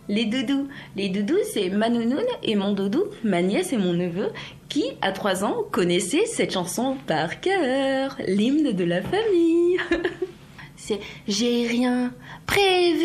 Les doudous. Les doudous, c'est ma nounoune et mon doudou, ma nièce et mon neveu, qui, à 3 ans, connaissaient cette chanson par cœur, l'hymne de la famille. C'est « J'ai rien prévu ».